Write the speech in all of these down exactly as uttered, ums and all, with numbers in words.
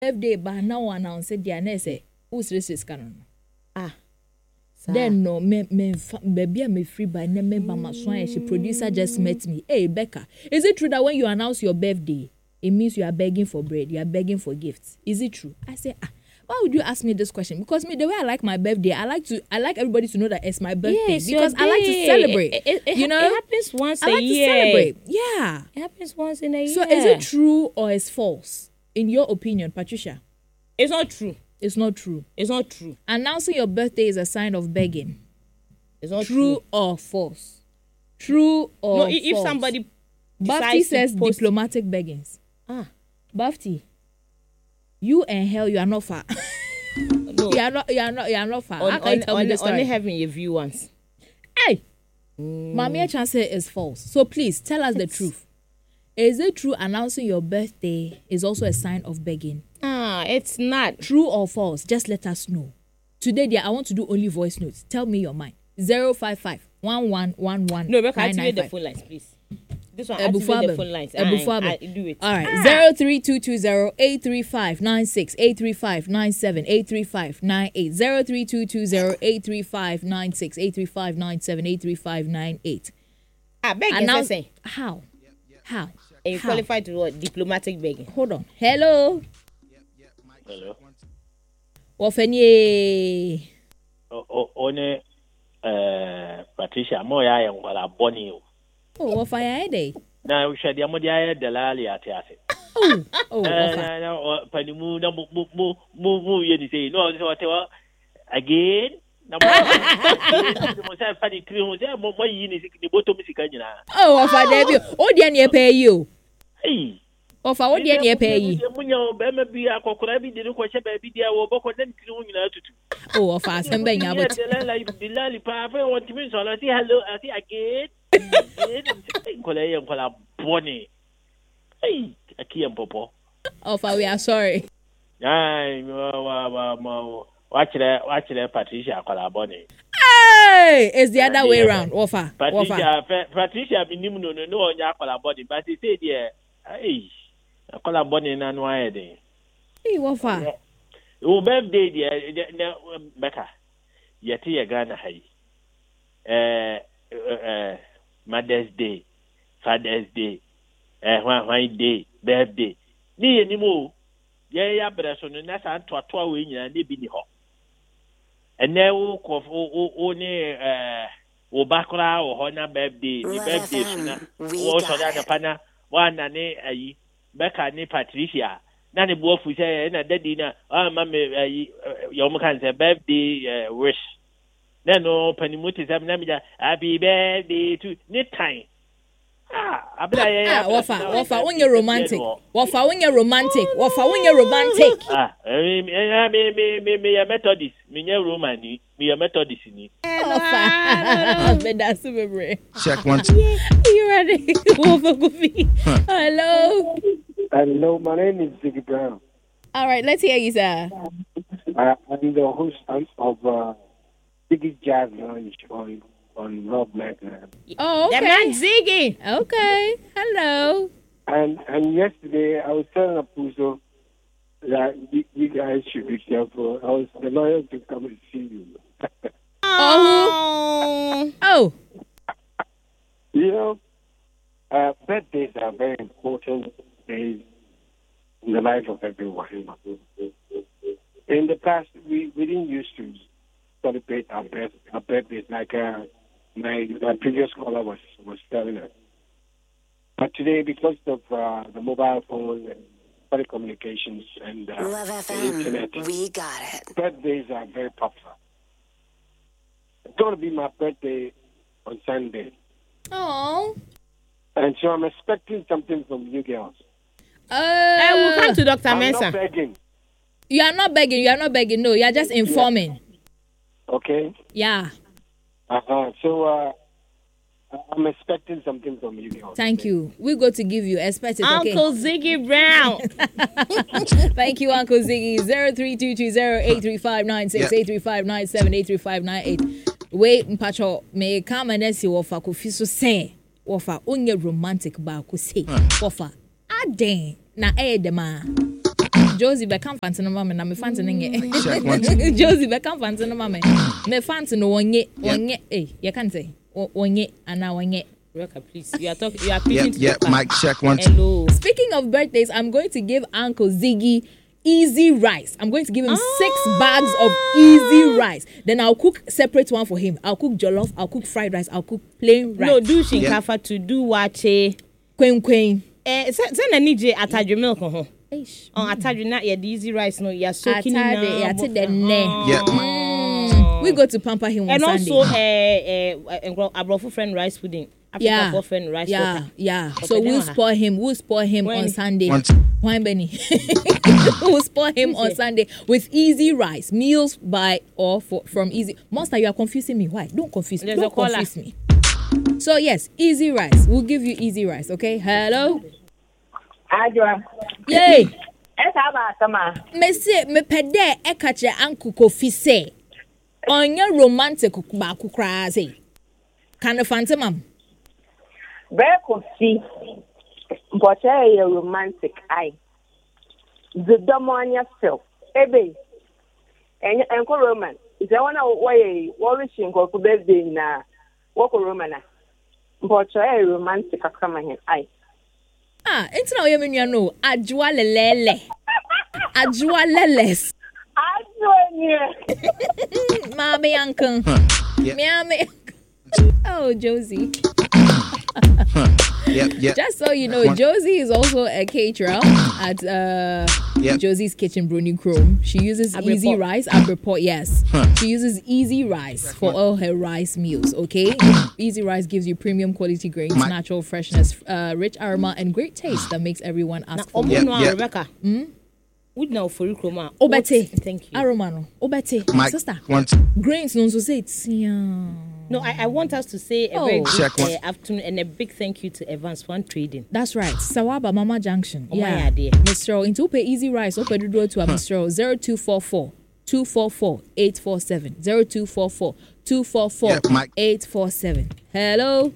birthday ba now announce dia na say who serious canon. Ah. Then no me me baby me free by na me mama so she producer just met me. Hey Becca, is it true that when you announce your birthday, it means you are begging for bread, you are begging for gifts? Is it true? I say, ah, why would you ask me this question? Because me the way I like my birthday, I like to I like everybody to know that it's my birthday yes, because I like to celebrate. It, it, it, you know, it happens once I a like year. to celebrate. Yeah, it happens once in a so year. So is it true or is false in your opinion, Patricia? It's not true. It's not true. It's not true. Announcing your birthday is a sign of begging. It's not true, true. or false. True or no, false. If somebody Bafti says post... diplomatic beggings. Ah, Bafti, you and hell, you are not far. No, you are not. You are not. You are not far. On, How can you tell on, me the story? Only having your view once. Hey, mm. Mami chance is false. So please tell us it's... the truth. Is it true announcing your birthday is also a sign of begging? Ah, it's not. True or false? Just let us know. Today, dear, I want to do only voice notes. Tell me your mind. Zero five five one one one one. No, but activate the phone lines, please. This one, activate the phone lines. I, I, I do it. All right, ah. zero three two two zero eight three five nine six eight three five nine seven eight three five nine eight zero three two two zero eight three five nine six eight three five nine seven eight three five nine eight. Ah, begging. Now, say how? How? Are you qualified to what? Diplomatic begging. Hold on. Hello. Hello. Wafenye. O one eh Patricia mo ya yen kwala boni o. Oh, wafa ya ede. Na hwede ya mo dia ya delali ate ase. Oh, oh, wafa. Na na panimu na mu mu mu mu ye ni say no so what again. Na mo mo say pani three mo say mo yi ni ni bottom sika nyina. Oh, wafa debi. O dia na e pay you. Hey. Ofa wo dia na e pay you. Munyo be ma bi akokora bi de ko che ba bi dia wo boko na tiri ho nyina tutu. Oh, ofa asem ben ya bot. Bilali pa fa want me so la say hello I say again. Kola yen kola boni. Hey, akiyem popo. Ofa, we are sorry. Ay, wa wa wa watch the watch the Patricia kola boni. Hey, it's the other way around. Ofa. Patricia Patricia minimum no no onya kola boni, but he say there, hey, kola boni na no ayede. Hey, Ofa. Your birthday there Becca. Yeti ye Ghana hai. Eh eh Mother's Day, Father's Day, eh why why day, birthday. Ni anymore. Ye ya breso no na sa to to we nyina na bi ni ho. Ene wo ko o ni eh wo bakra wo ho na birthday, ni birthday na. Wo so da na pana wa na ni ayi. Becca ni Patricia. Na ni bo fu say na daddy na ah ma me ayi yo mo kan say birthday wish. No, no, Panimuti, happy birthday to knit time. Ah, ah, Wafa, Wafa, when you're romantic. Wafa, when you're romantic. Wafa, when you're romantic. Ah, me, me, me, me, me, a Methodist. Me, a Roman, me, a Methodist. Wafa, check one. You ready? Wafa, Goofy. Hello. Hello, my name is Ziggy Brown. All right, let's hear you, sir. I, I'm the host of uh, Ziggy Jazz Lounge on on Rob Magna. Oh, okay. The man Ziggy. Okay. Hello. And and yesterday I was telling Apuso that you, you guys should be careful. I was the lawyer to come and see you. Oh. Oh. You know, uh, birthdays are very important days in the life of everyone. In the past, we, we didn't used to celebrate our birth, our birthdays like uh, my my previous caller was was telling us. But today, because of uh, the mobile phone and telecommunications and uh, the internet, we got it. Birthdays are very popular. It's going to be my birthday on Sunday. Oh. And so I'm expecting something from you girls. Uh, I will come to Doctor I'm Mensah. not begging. You are not begging. You are not begging. No, you are just informing. Yeah. Okay. Yeah. Uh-huh. So uh, I'm expecting something from you girls. Thank okay? you. We're going to give you. Expect it. Uncle Okay? Ziggy Brown. Thank you, Uncle Ziggy. Zero three two two zero eight three five nine six eight three five nine seven eight three five nine eight. Wait, Mpacho, may come and see Wafa Kofiso say. Wafa, only romantic ba ko say. Wafa, aden na eh de ma. Josie be come fancy no mama na me fancy nge. Josie be come fancy no mama. Me fancy no wonye wonye eh you can say wonye ana wonye. Rebecca, please. You are talking. You are preaching yeah, to the yeah, mic check one. Hello. Speaking of birthdays, I'm going to give Uncle Ziggy easy rice. I'm going to give him ah. six bags of easy rice. Then I'll cook separate one for him. I'll cook jollof. I'll cook fried rice. I'll cook plain rice. No, do shinkafa yeah. to do wache. Queen queen. Eh, send a nije atadwe milk on. On atadwe na yeah the easy rice no you're soaking in now. Yeah, to the ne. Yeah. We go to pamper him on and Sunday. And also eh eh abrofo friend rice pudding. Africa yeah, friend rice yeah, water. yeah. So we'll spoil him. We'll spoil him when? on Sunday. Why, Benny? We'll spoil him on Sunday with easy rice meals by or for, from easy. Monster, you are confusing me. Why? Don't confuse me. Don't confuse me. So yes, easy rice. We'll give you easy rice. Okay. Hello. Adwa. Yay. Esa ba sama. Me say me pede e kache Uncle Kofi say. Onya romantic ba kukra say. Can the fancy mam? Break see, but a romantic eye. The Domonia self, Ebe, and Uncle Roman. Is the one way washing or birthday na walk Romana, but a romantic accompaniment eye. Ah, it's now you know, Ajwa lele, Ajwa leles. Ajwa, Mommy, uncle, Miami. Oh, Josie. Yep, yep. Just so you know, Josie is also a caterer at uh, yep. Josie's Kitchen Bruni Chrome. She uses Abreport. Easy Rice. Abreport, yes. Huh. She uses Easy Rice for all her rice meals, okay? Easy Rice gives you premium quality grains, My- natural freshness, uh, rich aroma, and great taste that makes everyone ask now, for more. Yep, yep. Rebecca. Hmm? Would now for you, Chroma. Obete. Thank you. Aromano. Obete. My sister. Want- Grains, no, so say it's. Yeah. No, I, I want us to say a oh. very good uh, afternoon and a big thank you to Evans One Trading. That's right. Sawaba Mama Junction. Oh, yeah. Mister Into Upe Easy Rice. Ope do do to Mister zero two four four two four four eight four seven zero two four four two four four eight four seven. Hello.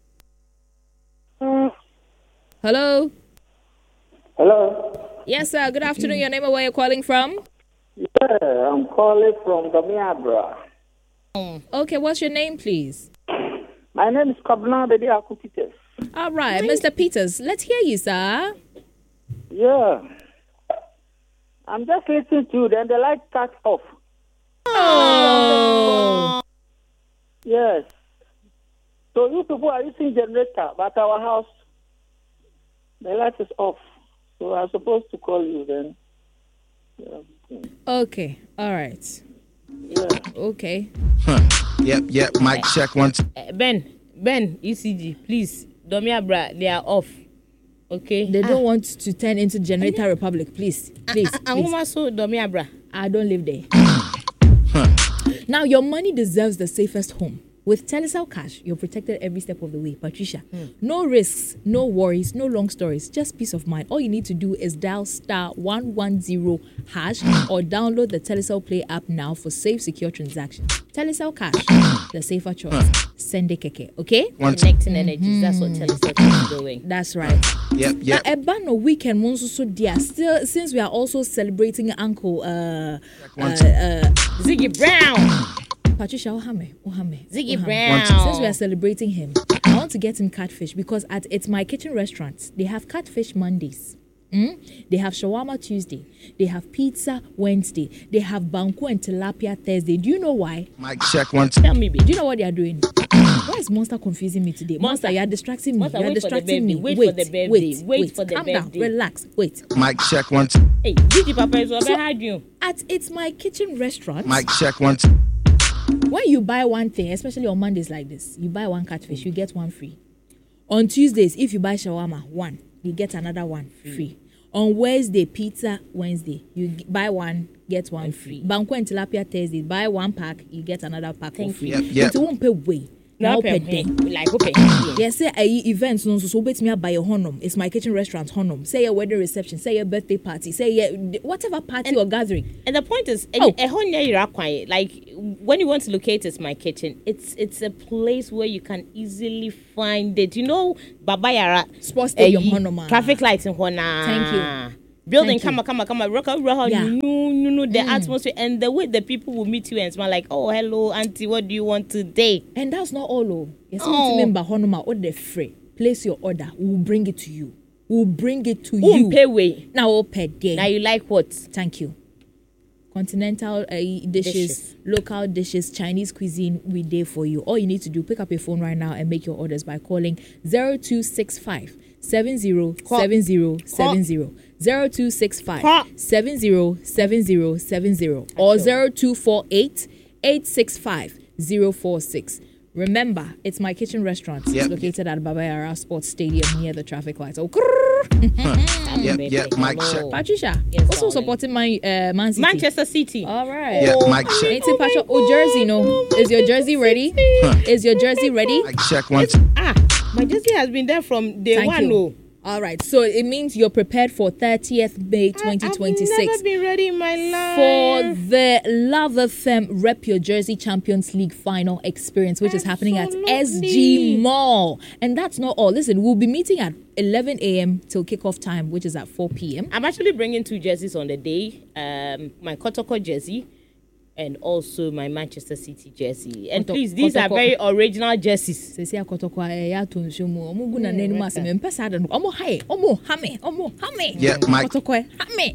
Mm. Hello. Hello. Yes, sir. Good afternoon. Your name and where you're calling from? Yeah, I'm calling from Domiabra. Okay, what's your name, please? My name is Kabna Bedi Akupiters. All right, Mister Peters, let's hear you, sir. Yeah. I'm just listening to them. The light cut off. Oh. Yes. So you people are using generator, but our house, the light is off. So I'm supposed to call you then. Yeah. Okay, all right. Yeah. Okay. Huh. Yep, yep. Mic check one. T- uh, Ben, Ben, E C G, please. Domiabra, they are off. Okay. They don't ah. want to turn into Generator Republic, please. Please. I also Domiabra. I don't live there. Huh. Now, your money deserves the safest home. With Telecel Cash, you're protected every step of the way. Patricia, mm. no risks, no worries, no long stories, just peace of mind. All you need to do is dial star one one zero hash or download the Telecel Play app now for safe, secure transactions. Telecel Cash, the safer choice. Send it, keke, okay? Connecting energies, mm-hmm. That's what Telecel is doing. That's right. Yep, yep. Now, Ebano weekend, monso so dear. Still, since we are also celebrating Uncle uh, uh, uh, Ziggy Brown. Patricia Ohame, Ohame, Ziggy Ohame. Brown. Since we are celebrating him, I want to get him catfish because at It's My Kitchen restaurant, they have catfish Mondays. Mm? They have shawarma Tuesday. They have pizza Wednesday. They have banku and tilapia Thursday. Do you know why? Mic check one. Tell me, babe. Do you know what they are doing? Why is Monster confusing me today? Monster, Monster you are distracting me. Monster, you are distracting me. Wait, wait for the birthday. Wait, wait, wait for the Calm birthday. down. Relax. Wait. Mic check one. Hey, Gigi Papa is over so, you. At It's My Kitchen restaurant. Mic check one. When you buy one thing, especially on Mondays like this, you buy one catfish, you get one free. On Tuesdays, if you buy shawarma, one, you get another one free. free. On Wednesday, pizza Wednesday, you g- buy one, get one and free. Banku and tilapia Thursday, buy one pack, you get another pack for free. Yep, yep. It won't pay way. Now pay them. Like okay. Yes, say a events no so so bet me buy a honum. It's My Kitchen restaurant honum. Say a wedding reception, say a birthday party, say a whatever party and, or gathering. And the point is, oh. a, a like when you want to locate It's My Kitchen, it's it's a place where you can easily find it. You know, Baba Yara Sports Stadium honum. Traffic lights in Hona. Thank you. building, Thank you. come on, come on, come on, rock, rock, rock, Yeah. no, no, no, the Mm. atmosphere and the way the people will meet you and smile like, oh, hello, auntie, what do you want today? And that's not all. Oh, yes, Oh. remember, Honoma, order free. Place your order. We'll bring it to you. We'll bring it to Who you. pay way? Now, oh, per day. Now you like what? Thank you. Continental uh, dishes, Dishes. local dishes, Chinese cuisine, we there for you. All you need to do, pick up your phone right now and make your orders by calling zero two six five seven zero seven zero seven zero. zero two six five seven zero seven zero seven zero or zero two four eight eight six five zero four six. Remember, it's My Kitchen Restaurant. Yep. It's located at Babayara Sports Stadium near the traffic lights. Oh, Yep, yep, mic check. Patricia, Yes, also darling. supporting my uh, Man City. Manchester City. All right. Yeah, mic check. Ain't it, Patricia? Oh, jersey, no. Is your jersey ready? Is your jersey ready? Mic check one, two. Ah, my jersey has been there from day Thank one. you. No. All right. So it means you're prepared for thirtieth May twenty I've twenty-six. never been ready in my life. For the Love F M Rep Your Jersey Champions League final experience, which is happening at S G Mall. And that's not all. Listen, we'll be meeting at eleven a.m. till kickoff time, which is at four p.m. I'm actually bringing two jerseys on the day. Um, my Kotoko jersey and also my Manchester City jersey. And Koto- please, these are Kotoko. very original jerseys. Sesi akotokwa ya tonso mu omo gu na nenu ase me mpesa da no omo hai omo hame omo hame Yeah, Mike. akotokwa hame.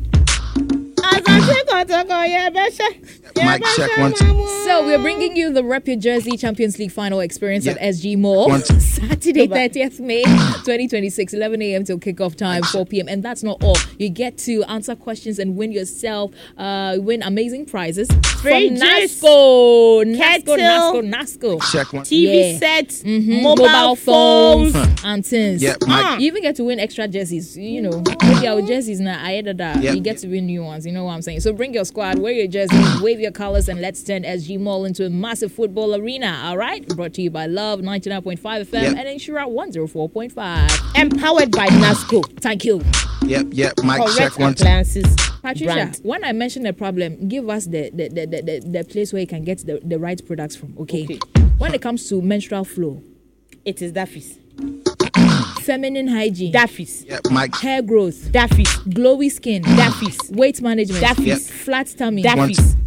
Asante Kotoko, yeah, Besha. Yeah, Mic check Besha, one, two. Mamu. So we're bringing you the Rep Your Jersey Champions League final experience Yeah. at S G Mall. One, two. Saturday, thirtieth May twenty twenty-six, eleven a.m. till kickoff time, four p.m. And that's not all. You get to answer questions and win yourself, uh, win amazing prizes Free from juice, NASCO. NASCO, kettle, NASCO, NASCO. Check one. T V Yeah. sets, Mhm. mobile, phones. and things. Yeah, Ah. mic. You even get to win extra jerseys. You know, with our jerseys now, I added that. Yep. You get to win new ones. You know what I'm saying? So bring your squad, wear your jersey, wave your colors, and let's turn S G Mall into a massive football arena. All right? Brought to you by Love ninety-nine point five F M Yep. and Insura one oh four point five. Empowered by NASCO. Thank you. Yep, yep, mic Correct check one, two. appliances. Patricia, brand. when I mention a problem, give us the the, the, the, the, the place where you can get the, the right products from, okay? Okay. When it comes to menstrual flow, It is Daffy's. feminine hygiene, Daffy's. Yep, mic. hair growth, Daffy's. glowy skin, Daffy's. weight management, Daffy's. Yep. flat tummy, Daffy's.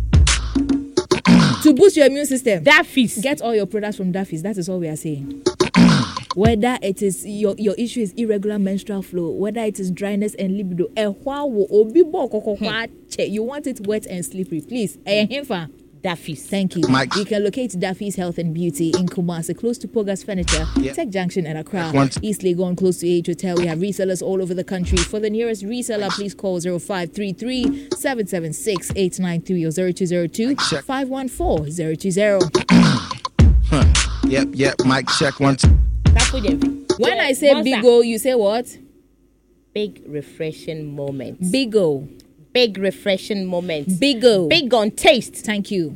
to boost your immune system. Daffy's. Get all your products from Daffy's. That is all we are saying. Whether it is your, your issue is irregular menstrual flow, whether it is dryness and libido, ehwa wo obi bo kokokwa che, you want it wet and slippery, please. Eh, himfa. Daffy's. Thank you. Mike. You can locate Daffy's Health and Beauty in Kumasi, close to Pogas Furniture, Yeah. Tech Junction, and Accra. One. East Legon, close to Age Hotel. We have resellers all over the country. For the nearest reseller, please call zero five three three seven seven six eight nine three or zero two zero two five one four zero two zero. Huh. Yep, yep, mic check one, two. That's what they- When Yeah, I say what's that? Bigo, you say what? Big refreshing moments. Bigo. Big refreshing moments. Bigo. Big on taste. Thank you.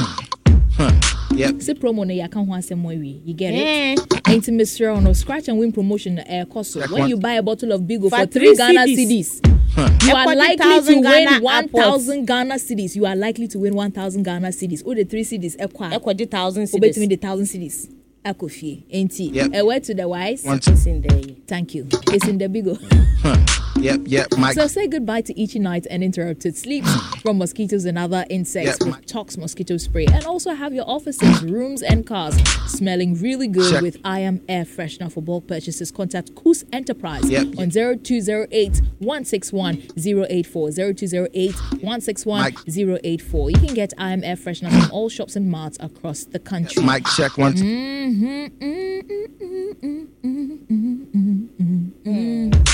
Huh. Yep, Say promo na yaka ho asem we. You get Eh. it? Ain't Mister Ono scratch and win promotion na air cost. Check When one. you buy a bottle of Bigo For for three three Ghana cedis. cedis, you are Equity likely to thousand win Ghana one apples. thousand Ghana cedis. You are likely to win one thousand Ghana cedis. Oh, the three cedis ekwa. Equity thousand Oh, between cedis. the thousand cedis. Akofie. Ain't it? Yep. A word to the wise. one, two. It's in there. Thank you. It's in the Bigo. Huh. Yep, yep, mic. So say goodbye to itchy nights and interrupted sleep from mosquitoes and other insects Yeah. with Tox mosquito spray. And also have your offices, rooms, and cars smelling really good Check. with I Am Air Freshener. For bulk purchases, contact Koos Enterprise Yep. on zero two zero eight one six one zero eight four, zero two zero eight one six one Mike. zero eight four. You can get I Am Air Freshener from all shops and marts across the country. Mic check one, two. Mm-hmm, mm, mm, mm, mm, mm, mm, mm, mm.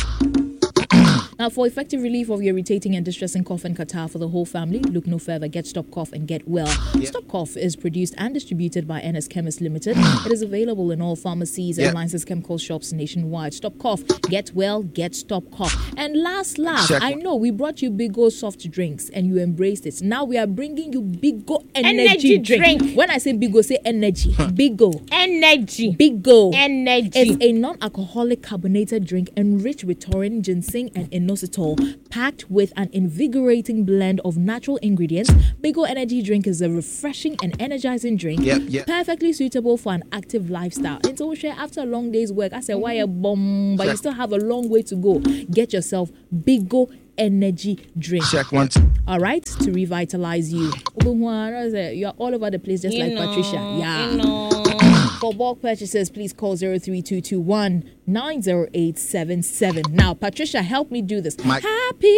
Now, for effective relief of your irritating and distressing cough and catarrh for the whole family, look no further. Get Stop Cough and get well. Yeah. Stop Cough is produced and distributed by N S Chemist Limited. It is available in all pharmacies Yeah. and licensed chemical shops nationwide. Stop Cough, get well, get Stop Cough. And last, last, Check I one. know we brought you Bigo soft drinks and you embraced it. Now we are bringing you Bigo energy, Energy drink. drink. When I say Bigo, say energy. Bigo. Energy. Bigo. Energy. It's a non-alcoholic carbonated drink enriched with taurine, ginseng, and inositol, packed with an invigorating blend of natural ingredients. Bigo Energy Drink is a refreshing and energizing drink, Yep, yep. perfectly suitable for an active lifestyle. And so, share after a long day's work, I said, why a bomb? But you Check. still have a long way to go. Get yourself Bigo energy drink. Check one, two. All right, to revitalize you. You're all over the place, just You like know, Patricia. Yeah. you know. For bulk purchases, please call zero three two two one nine zero eight seven seven. Now, Patricia, help me do this. My- Happy